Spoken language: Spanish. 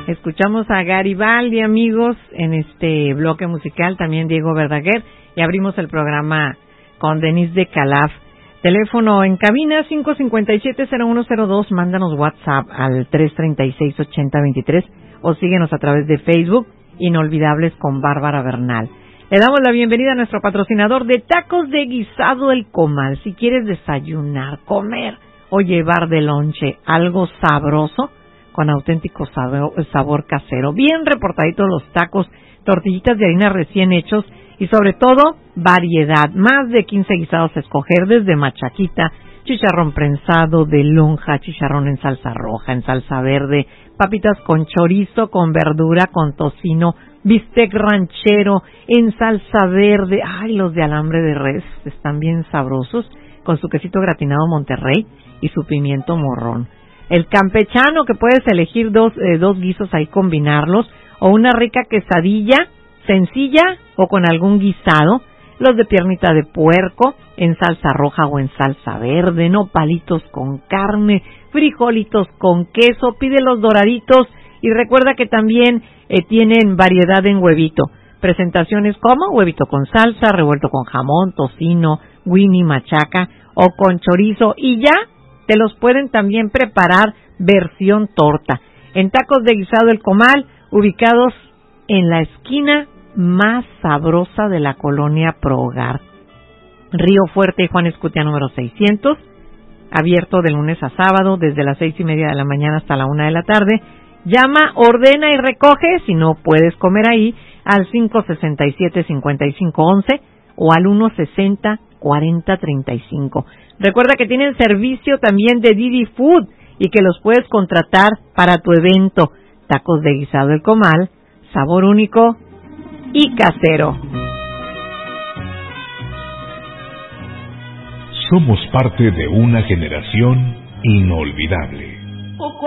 Escuchamos a Garibaldi, amigos, en este bloque musical, también Diego Verdaguer, y abrimos el programa con Denise de Calaf. Teléfono en cabina 557-0102, mándanos WhatsApp al 336-8023 o síguenos a través de Facebook, Inolvidables con Bárbara Bernal. Le damos la bienvenida a nuestro patrocinador de Tacos de Guisado El Comal. Si quieres desayunar, comer o llevar de lonche algo sabroso, con auténtico sabor casero, bien reportaditos los tacos, tortillitas de harina recién hechos y sobre todo variedad, más de 15 guisados a escoger, desde machaquita, chicharrón prensado, de lonja, chicharrón en salsa roja, en salsa verde, papitas con chorizo, con verdura, con tocino, bistec ranchero, en salsa verde. Ay, los de alambre de res están bien sabrosos, con su quesito gratinado Monterrey y su pimiento morrón. El campechano, que puedes elegir dos guisos ahí, combinarlos, o una rica quesadilla sencilla o con algún guisado. Los de piernita de puerco en salsa roja o en salsa verde, nopalitos con carne, frijolitos con queso, pide los doraditos y recuerda que también tienen variedad en huevito. Presentaciones como huevito con salsa, revuelto con jamón, tocino, winnie, machaca o con chorizo, y ya te los pueden también preparar versión torta. En Tacos de Guisado El Comal, ubicados en la esquina más sabrosa de la colonia Pro Hogar, Río Fuerte y Juan Escutia número 600, abierto de lunes a sábado desde las 6:30 de la mañana hasta la 1 de la tarde. Llama, ordena y recoge, si no puedes comer ahí, al 567-5511 o al 160-4035. Recuerda que tienen servicio también de Didi Food y que los puedes contratar para tu evento. Tacos de Guisado El Comal, sabor único y casero. Somos parte de una generación inolvidable.